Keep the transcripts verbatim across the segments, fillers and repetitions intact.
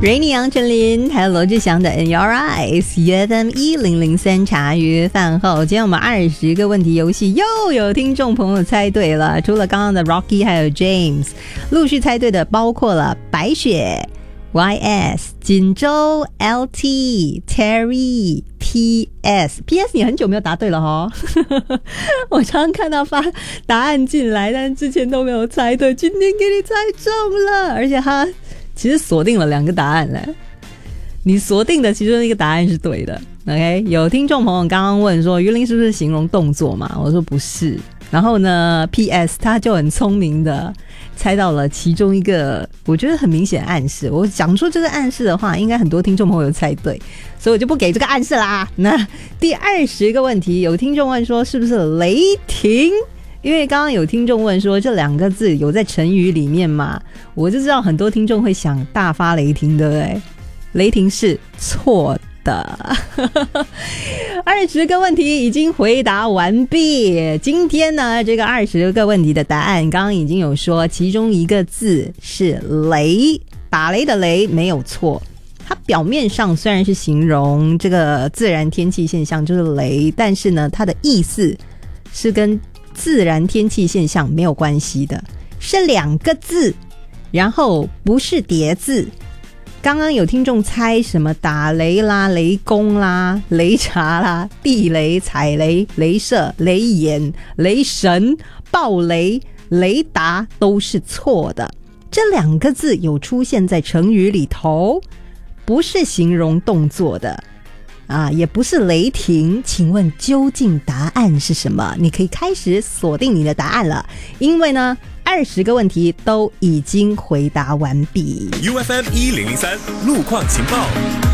Rainy 杨丞琳还有罗志祥的 In Your Eyes U F M 一零零三茶余饭后，今天我们二十个问题游戏又有听众朋友猜对了，除了刚刚的 Rocky 还有 James， 陆续猜对的包括了白雪、Y S、 锦州、L T、 Terry、 P S P S 你很久没有答对了齁我常常看到发答案进来，但是之前都没有猜对，今天给你猜中了，而且他其实锁定了两个答案了，你锁定的其中一个答案是对的。 OK， 有听众朋友刚刚问说鱼鳞是不是形容动作嘛，我说不是，然后呢 P S 他就很聪明的猜到了其中一个我觉得很明显暗示，我讲出这个暗示的话应该很多听众朋友有猜对，所以我就不给这个暗示啦。那第二十个问题，有听众问说是不是雷霆，因为刚刚有听众问说这两个字有在成语里面嘛，我就知道很多听众会想大发雷霆，对不对？雷霆是错的二十个问题已经回答完毕，今天呢这个二十个问题的答案刚刚已经有说其中一个字是雷，打雷的雷没有错，它表面上虽然是形容这个自然天气现象就是雷，但是呢它的意思是跟自然天气现象没有关系的，是两个字，然后不是叠字。刚刚有听众猜什么打雷啦、雷公啦、雷查啦、地雷、踩雷、雷射、雷眼、雷神、爆雷、雷达都是错的，这两个字有出现在成语里头，不是形容动作的啊，也不是雷霆，请问究竟答案是什么？你可以开始锁定你的答案了，因为呢二十个问题都已经回答完毕。 U F M 一零零三路况情报。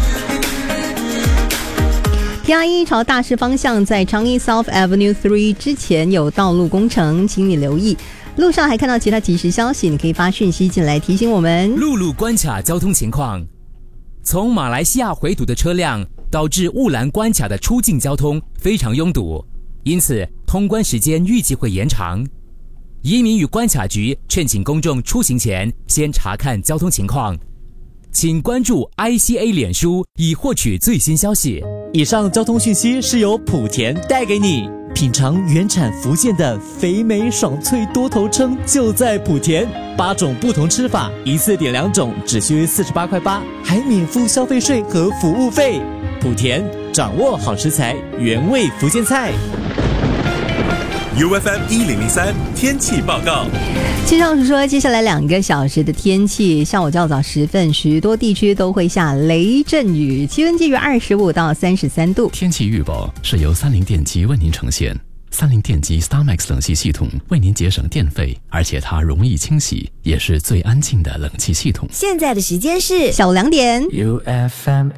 T R 一朝大势方向在长义 South Avenue 三之前有道路工程，请你留意。路上还看到其他即时消息，你可以发讯息进来提醒我们。 陆路关卡交通情况，从马来西亚回堵的车辆导致雾兰关卡的出境交通非常拥堵，因此通关时间预计会延长。移民与关卡局劝请公众出行前先查看交通情况，请关注 I C A 脸书以获取最新消息。 以上交通讯息是由莆田带给你，品尝原产福建的肥美爽脆多头称就在莆田，八种不同吃法，一次点两种只需四十八块八，还免付消费税和服务费。莆田掌握好食材，原味福建菜。 U F M 一零零三天气报告。 气象署说，接下来两个小时的天气，下午较早时分，许多地区都会下雷阵雨，气温介于二十五到三十三度。 天气预报是由三菱电机为您呈现。三菱电机 StarMax 冷气系统为您节省电费，而且它容易清洗，也是最安静的冷气系统。 现在的时间是下午两点。 U F M